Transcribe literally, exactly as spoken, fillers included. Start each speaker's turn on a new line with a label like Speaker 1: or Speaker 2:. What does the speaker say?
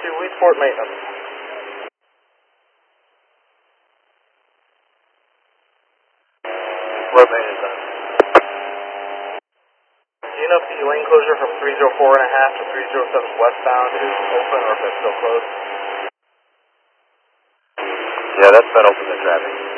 Speaker 1: to Leesport Maintenance. Road maintenance done. Do you know if the lane closure from three oh four and a half to three oh seven westbound is open or if it's still closed?
Speaker 2: Yeah, that's been open to traffic.